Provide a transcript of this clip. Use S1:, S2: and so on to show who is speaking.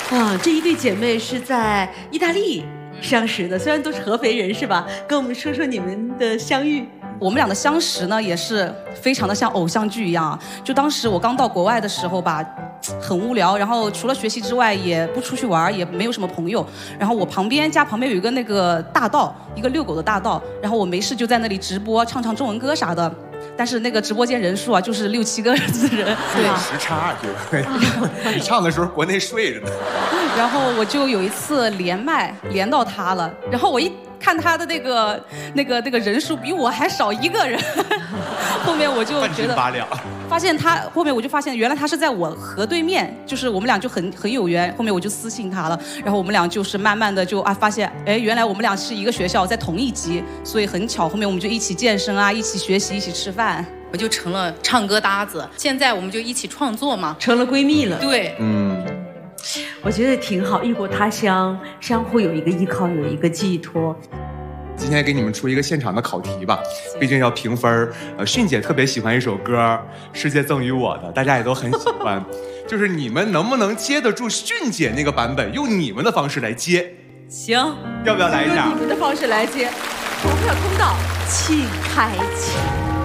S1: 啊，这一对姐妹是在意大利相识的，虽然都是合肥人，是吧？跟我们说说你们的相遇。
S2: 我们俩的相识呢，也是非常的像偶像剧一样。就当时我刚到国外的时候吧，很无聊，然后除了学习之外，也不出去玩，也没有什么朋友。然后我家旁边有一个那个大道，一个遛狗的大道，然后我没事就在那里直播，唱中文歌啥的。但是那个直播间人数啊，就是6、7个人。
S3: 对，时差对吧？你唱的时候国内睡着呢。
S2: 然后我就有一次连麦连到他了，然后我一看他的那个人数比我还少1个人，后面我就觉得发现他，后面我就发现原来他是在我河对面，就是我们俩就很有缘。后面我就私信他了，然后我们俩就是慢慢的就发现，哎，原来我们俩是一个学校，在同一级，所以很巧，后面我们就一起健身啊，一起学习，一起吃饭，
S4: 我就成了唱歌搭子。现在我们就一起创作嘛，
S1: 成了闺蜜了。
S4: 对，
S1: 我觉得挺好，异国他乡，相互有一个依靠，有一个寄托。
S3: 今天给你们出一个现场的考题吧，毕竟要评分。迅姐特别喜欢一首歌《世界赠予我的》，大家也都很喜欢。就是你们能不能接得住迅姐那个版本，用你们的方式来接？
S1: 行，
S3: 要不要来一下？
S1: 用你们的方式来接。投票通道，请开启。